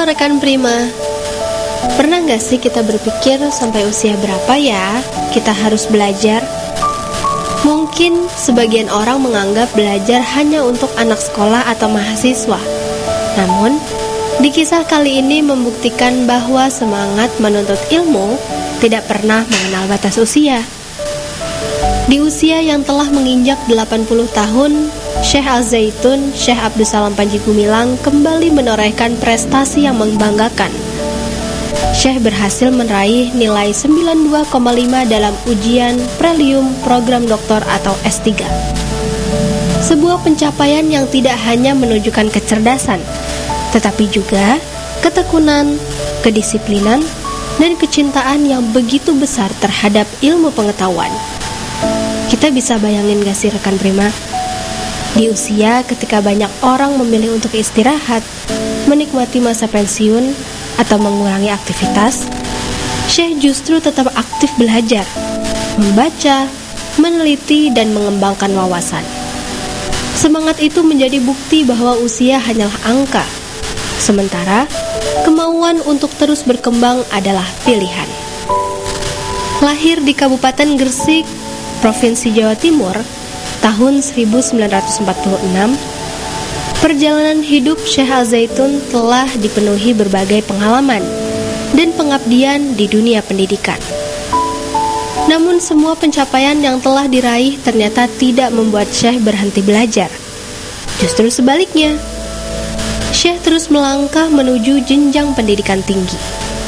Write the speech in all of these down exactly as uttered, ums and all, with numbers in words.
rekan Prima. Pernah gak sih kita berpikir sampai usia berapa ya kita harus belajar? Mungkin sebagian orang menganggap belajar hanya untuk anak sekolah atau mahasiswa. Namun, di kisah kali ini membuktikan bahwa semangat menuntut ilmu tidak pernah mengenal batas usia. Di usia yang telah menginjak delapan puluh tahun, Syekh Al-Zaitun, Syekh Abdus Salam Panji Gumilang kembali menorehkan prestasi yang membanggakan. Syekh berhasil meraih nilai sembilan puluh dua koma lima dalam ujian prelium program doktor atau S tiga. Sebuah pencapaian yang tidak hanya menunjukkan kecerdasan, tetapi juga ketekunan, kedisiplinan, dan kecintaan yang begitu besar terhadap ilmu pengetahuan. Kita bisa bayangin gak sih rekan Prima? Di usia ketika banyak orang memilih untuk istirahat, menikmati masa pensiun, atau mengurangi aktivitas, Syekh justru tetap aktif belajar, membaca, meneliti, dan mengembangkan wawasan. Semangat itu menjadi bukti bahwa usia hanyalah angka, sementara kemauan untuk terus berkembang adalah pilihan. Lahir di Kabupaten Gresik, Provinsi Jawa Timur, tahun seribu sembilan ratus empat puluh enam, perjalanan hidup Syekh Al-Zaitun telah dipenuhi berbagai pengalaman dan pengabdian di dunia pendidikan. Namun semua pencapaian yang telah diraih ternyata tidak membuat Syekh berhenti belajar. Justru sebaliknya, Syekh terus melangkah menuju jenjang pendidikan tinggi.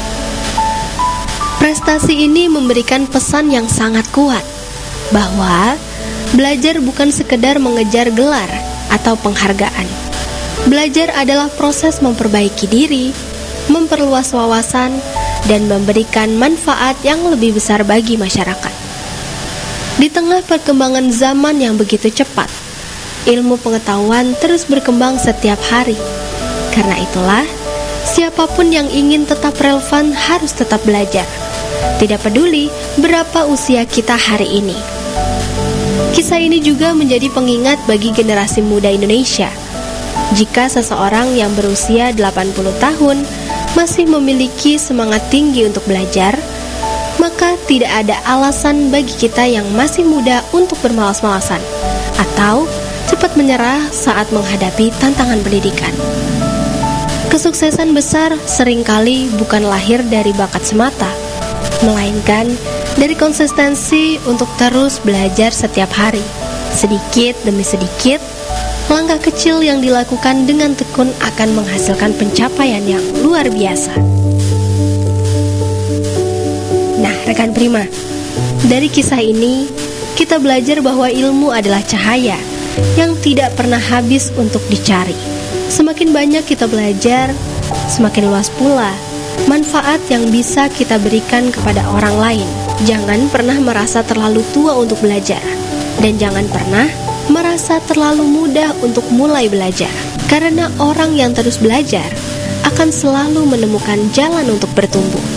Prestasi ini memberikan pesan yang sangat kuat, bahwa belajar bukan sekedar mengejar gelar atau penghargaan. Belajar adalah proses memperbaiki diri, memperluas wawasan, dan memberikan manfaat yang lebih besar bagi masyarakat. Di tengah perkembangan zaman yang begitu cepat, ilmu pengetahuan terus berkembang setiap hari. Karena itulah, siapapun yang ingin tetap relevan harus tetap belajar. Tidak peduli berapa usia kita hari ini. Kisah ini juga menjadi pengingat bagi generasi muda Indonesia. Jika seseorang yang berusia delapan puluh tahun masih memiliki semangat tinggi untuk belajar, maka tidak ada alasan bagi kita yang masih muda untuk bermalas-malasan atau cepat menyerah saat menghadapi tantangan pendidikan. Kesuksesan besar seringkali bukan lahir dari bakat semata, melainkan dari konsistensi untuk terus belajar setiap hari. Sedikit demi sedikit, langkah kecil yang dilakukan dengan tekun akan menghasilkan pencapaian yang luar biasa. Nah, rekan Prima, dari kisah ini kita belajar bahwa ilmu adalah cahaya yang tidak pernah habis untuk dicari. Semakin banyak kita belajar, semakin luas pula manfaat yang bisa kita berikan kepada orang lain. Jangan pernah merasa terlalu tua untuk belajar, dan jangan pernah merasa terlalu mudah untuk mulai belajar. Karena orang yang terus belajar akan selalu menemukan jalan untuk bertumbuh.